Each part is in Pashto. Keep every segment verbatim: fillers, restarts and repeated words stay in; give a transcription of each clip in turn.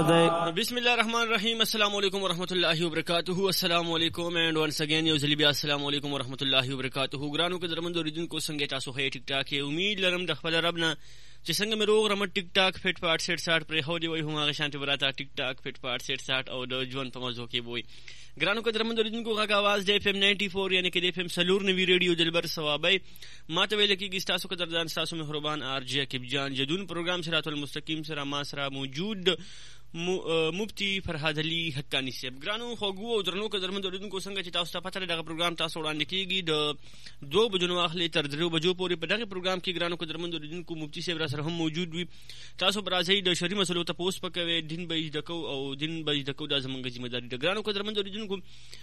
بسم الله الرحمن الرحیم. السلام علیکم ورحمۃ اللہ وبرکاتہ. السلام علیکم اینڈ ونس اگین یو زلی بیا السلام علیکم ورحمۃ اللہ وبرکاتہ. ګرانو کې درمن اوریدونکو څنګه تاسو خې ټیک ټاک امید لرم د خپل رب نه چې څنګه مې روغ رمټ ټیک ټاک فټ پاٹ سیټ ساټ پر هو دی وای هم هغه شانتي براته ټیک ټاک فټ پاٹ سیټ ساټ او د ژوند په موضوع کې وای. ګرانو کې درمن اوریدونکو غږ आवाज د اف ام نائنٹی فور یعنی کې د اف ام سلور نوی ریډیو دلبر ثوابای ماته ویل کېږي تاسو کو دردان تاسو مهربان ار جی کیب جان جدون پروګرام صراط المستقیم سره ما سره موجود مفتی فرهاد علي حقانی صاحب. ګرانو خوګو او درنو کې درمن اوریدونکو څنګه چې تاسو ته پته دغه پروګرام تاسو وړاندې کیږي د دو بجو نو اخلي تر درو بجو پورې په دغه پروګرام کې ګرانو کې درمن اوریدونکو مفتی صاحب را سره هم موجود وي. تاسو برازي د شری مسلو ته پوس پکوي دین به دکو او دین به دکو د زمونږ ذمہ داری د ګرانو کې درمن اوریدونکو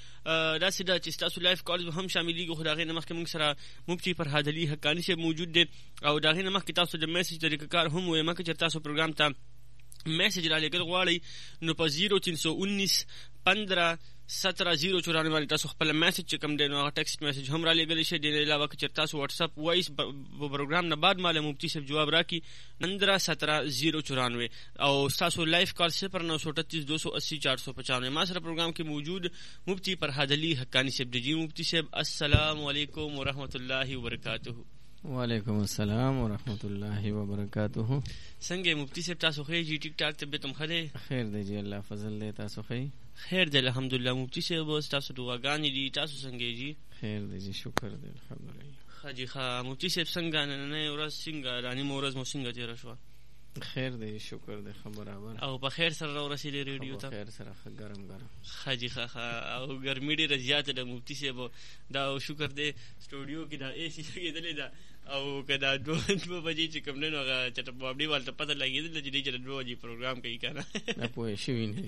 دا سیده چې تاسو لایف کال هم شاملېږي. خو دغه نمخ کې موږ سره مفتی فرهاد علي حقانی صاحب موجود دي او دغه نمخ کې تاسو د میسج طریقه کار هم وي مکه چې تاسو پروګرام ته میسج را لګل غواړئ نو په زیرو تین سو انیس پندرہ سترہ زیرو چورانوے باندې تاسو خپل میسج چې کوم دی نو هغه ټیکسټ میسج هم را لګلی شئ. د علاوه چې تاسو واتس اپ وایس پروګرام نه بعد مال مفتی صاحب جواب راکړي پندرہ سترہ زیرو چورانوے او تاسو لایف کال صفر نو سو اٹھتیس دو سو اسی چار سو پچانوے. ما سره پروګرام کې موجود مفتی فرهاد علي حقانی صاحب دی. مفتی صاحب السلام علیکم ورحمۃ اللہ وبرکاتہ. وعلیکم السلام ورحمۃ اللہ وبرکاتہ. څنګه مفتی صاحب تاسو خې جی ټیک ټاک طبیعت هم خده خیر دی جی الله فضل دی. تاسو خې خیر دی الحمدلله. مفتی صاحب تاسو دعاګانې دي تاسو څنګه جی؟ خیر دی جی شکر دی الحمدلله. خاجي خا مفتی صاحب څنګه نن نه ورځ څنګه رانی مورز مو څنګه تیر شو؟ خیر دی شکر دی برابر او په خیر سره ورسېدې ریډیو ته؟ خیر سره ګرم ګرم خاجي خا او ګرمي ډېره زیاته ده مفتی صاحب. دا شکر دی سټوډیو کې دا اے سی کېدلې ده او که دا دوه دوه بجې چې کوم نه نو هغه چټه بابډي والته پته لګېدله چې دی چې دوه بجې پروګرام کوي که نه نه پوه شوي نه.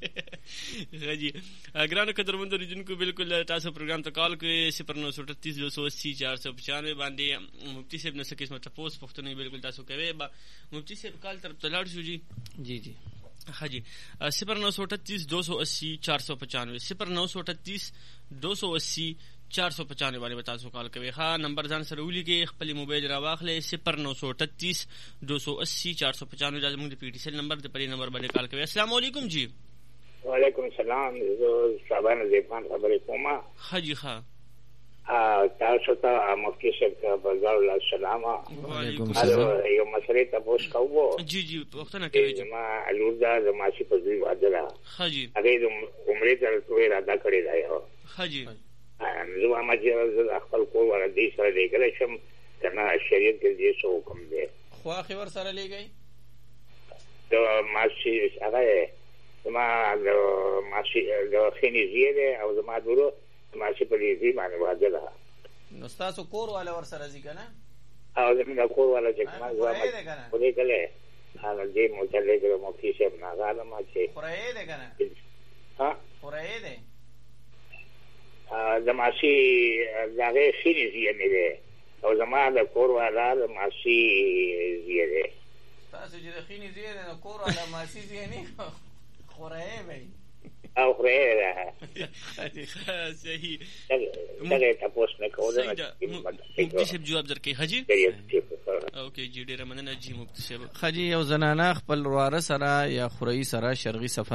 ښه جي ګرانو قدرمندو اوریدونکو بالکل تاسو پروګرام ته کال کوئ صفر نو سو اٹھتیس دو سو اسی چار سو پچانوے باندې مفتی صاحب نه څه قسمه تپوس پوښتنې بالکل تاسو کوئ. مفتی صاحب کال طرف ته لاړ شو جی؟ جی جی हाँ जी. सिपर नौ सौ अठतीस दो सौ अस्सी चार सौ पचानवे सिपर नौ सौ अठतीस दो सौ अस्सी चार सौ पचानवे बारे बता सो कॉल कवे. हाँ नंबर जान सरूली के खपली मोबाइल रावाखले सिपर नौ सौ अठतीस दो सौ अस्सी चार सौ पचानवे जाज मुंग पी टी सी नंबर ते परी नंबर बारे कॉल कवे. अस्सलाम वालेकुम जी. वालेकुम सलाम. जो साबान जेफान खबर कोमा. हाँ जी हाँ تاسو ته مفتی صاحب ته بازار السلام وعلیکم السلام. یو مسئله تاسو کوو جی جی وختونه کوي چې ما الوزا زماشي په دوی واجلا. ها جی هغه د عمرې تر څو اراده کړی دی. ها جی زه ما چې خپل کور ور دي سره لګل شم کنه شریعت کې دې څه حکم دی خو اخر ور سره لګی د ماشي هغه ما د ماشي د خنیزیه او زما دورو ماشي په دې باندې واجلا. نو تاسو کور والا ور سره ځی کنه او زموږ کور والا چې ما زما په دې کله هغه دې مو ته لګره مو کې شه نه غاله ما چې خورای دې کنه ها خورای دې ا زماشي هغه خنیزیه نه ده او زما د کور والا ماشي زیره. تاسو چې خنیزیه نه کور والا ماشي زیره نه خورای وای او خره صحیح. څنګه تاسو نه کوله مفتی صاحب جواب درکې. حاجی اوکې جی ډیره مننه جی مفتی صاحب. حاجی یو زنانه خپل واره سره یا خوري سره شرعي سفر